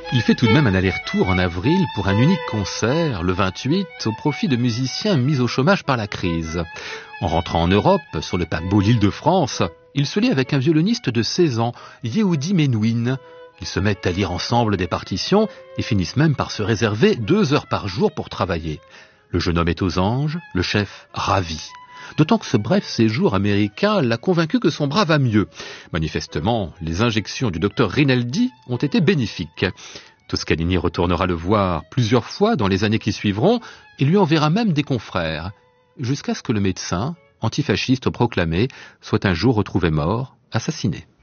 Il fait tout de même un aller-retour en avril pour un unique concert, le 28, au profit de musiciens mis au chômage par la crise. En rentrant en Europe, sur le paquebot l'Île-de-France, il se lie avec un violoniste de 16 ans, Yehudi Menuhin. Ils se mettent à lire ensemble des partitions et finissent même par se réserver 2 heures par jour pour travailler. Le jeune homme est aux anges, le chef ravi. D'autant que ce bref séjour américain l'a convaincu que son bras va mieux. Manifestement, les injections du docteur Rinaldi ont été bénéfiques. Toscanini retournera le voir plusieurs fois dans les années qui suivront et lui enverra même des confrères, jusqu'à ce que le médecin, antifasciste proclamé, soit un jour retrouvé mort, assassiné.